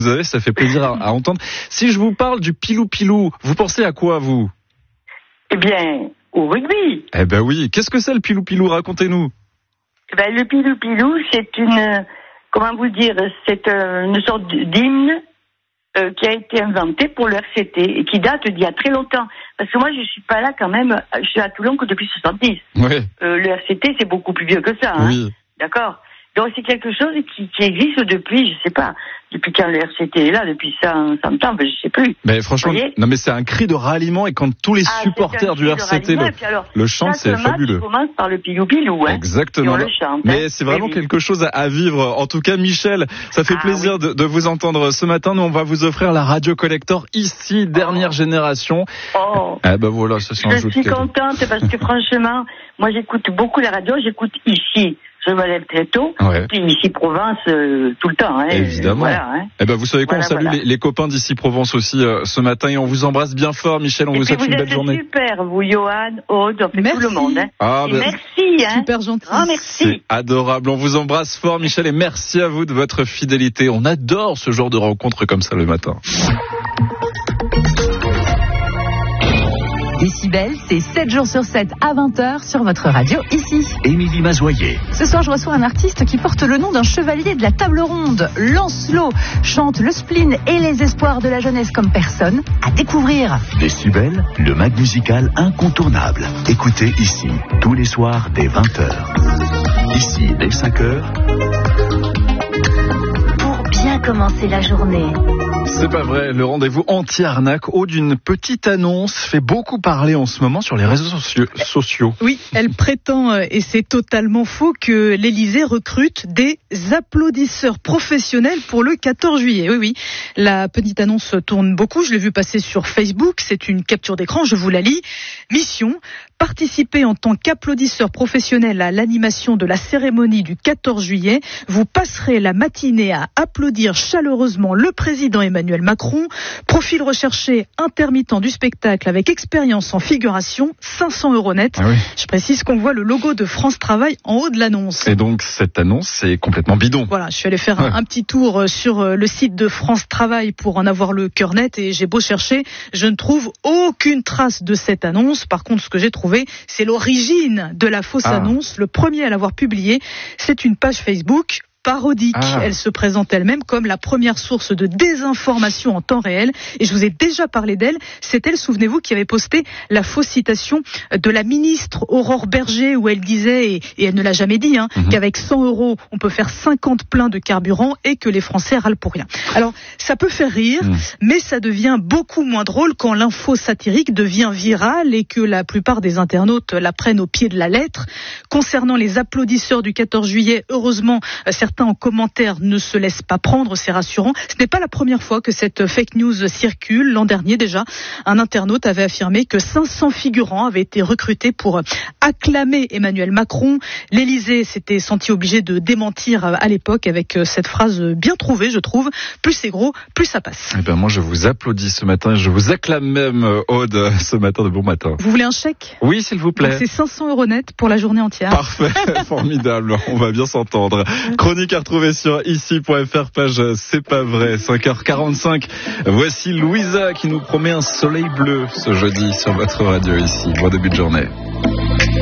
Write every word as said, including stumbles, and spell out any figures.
Vous avez, ça fait plaisir à, à entendre. Si je vous parle du pilou-pilou, vous pensez à quoi, vous? Eh bien, au rugby. Eh ben oui. Qu'est-ce que c'est le pilou-pilou? Racontez-nous. Eh ben, le pilou-pilou, c'est une, comment vous dire, c'est une sorte d'hymne euh, qui a été inventé pour le R C T et qui date d'il y a très longtemps. Parce que moi, je suis pas là quand même, je suis à Toulon que depuis soixante-dix. Oui. Euh, le R C T, c'est beaucoup plus vieux que ça. Hein. Oui. D'accord. Donc c'est quelque chose qui, qui existe depuis, je sais pas, depuis quand le R C T est là, depuis cent, cent ans, ben, je sais plus. Mais franchement, non mais c'est un cri de ralliement et quand tous les ah, supporters du R C T le, alors, le chantent, c'est fabuleux. Ça commence par le pilou-pilou, hein. Exactement. Et on le chante, mais hein. c'est vraiment oui. quelque chose à vivre. En tout cas, Michel, ça fait ah, plaisir oui. de, de vous entendre ce matin. Nous, on va vous offrir la Radio Collector ici, dernière oh. génération. Oh. Ah ben voilà, ça c'est un Je suis cadeau. contente parce que franchement, moi j'écoute beaucoup la radio, j'écoute ici. Je me lève très tôt, ouais. puis ici Provence euh, tout le temps. Hein, évidemment. Voilà, hein. Eh ben vous savez quoi, voilà, on salue voilà. les, les copains d'ici Provence aussi euh, ce matin et on vous embrasse bien fort, Michel. On et vous souhaite vous une belle journée. Super, vous, Johan, Aude, merci. tout le monde. Hein. Ah, ben, merci, hein. Super gentil. Oh, merci. C'est adorable. On vous embrasse fort, Michel, et merci à vous de votre fidélité. On adore ce genre de rencontres comme ça le matin. Décibel, c'est sept jours sur sept à vingt heures sur votre radio ici. Émilie Mazoyer. Ce soir, je reçois un artiste qui porte le nom d'un chevalier de la table ronde. Lancelot chante le spleen et les espoirs de la jeunesse comme personne. À découvrir. Décibel, le mag musical incontournable. Écoutez ici, tous les soirs dès vingt heures. Ici, dès cinq heures. Pour bien commencer la journée. C'est pas vrai, le rendez-vous anti-arnaque haut d'une petite annonce fait beaucoup parler en ce moment sur les réseaux socio- sociaux. Oui, elle prétend, et c'est totalement faux, que l'Élysée recrute des applaudisseurs professionnels pour le quatorze juillet. Oui, oui, la petite annonce tourne beaucoup, je l'ai vu passer sur Facebook, c'est une capture d'écran, je vous la lis. Mission, participer en tant qu'applaudisseur professionnel à l'animation de la cérémonie du quatorze juillet. Vous passerez la matinée à applaudir chaleureusement le président Emmanuel Macron. Profil recherché, intermittent du spectacle avec expérience en figuration, cinq cents euros net. Ah oui. Je précise qu'on voit le logo de France Travail en haut de l'annonce. Et donc cette annonce, c'est complètement bidon. Voilà, je suis allée faire ouais. un, un petit tour sur le site de France Travail pour en avoir le cœur net et j'ai beau chercher, je ne trouve aucune trace de cette annonce. Par contre, ce que j'ai trouvé, c'est l'origine de la fausse ah. annonce. Le premier à l'avoir publiée, c'est une page Facebook parodique. Ah. Elle se présente elle-même comme la première source de désinformation en temps réel. Et je vous ai déjà parlé d'elle. C'est elle, souvenez-vous, qui avait posté la fausse citation de la ministre Aurore Berger où elle disait, et, et elle ne l'a jamais dit, hein, mm-hmm. qu'avec cent euros, on peut faire cinquante pleins de carburant et que les Français râlent pour rien. Alors, ça peut faire rire, mm. mais ça devient beaucoup moins drôle quand l'info satirique devient virale et que la plupart des internautes la prennent au pied de la lettre. Concernant les applaudisseurs du quatorze juillet, heureusement, certains Certains en commentaire ne se laissent pas prendre, c'est rassurant. Ce n'est pas la première fois que cette fake news circule. L'an dernier déjà, un internaute avait affirmé que cinq cents figurants avaient été recrutés pour acclamer Emmanuel Macron. L'Élysée s'était senti obligé de démentir à l'époque avec cette phrase bien trouvée, je trouve. Plus c'est gros, plus ça passe. Eh ben moi je vous applaudis ce matin, je vous acclame même, Aude, ce matin de bon matin. Vous voulez un chèque ? Oui, s'il vous plaît. Donc c'est cinq cents euros net pour la journée entière. Parfait, formidable, on va bien s'entendre. Chronique à retrouver sur ici point f r, page C'est pas vrai, cinq heures quarante-cinq. Voici Louisa qui nous promet un soleil bleu ce jeudi sur votre radio ici. Bon début de journée.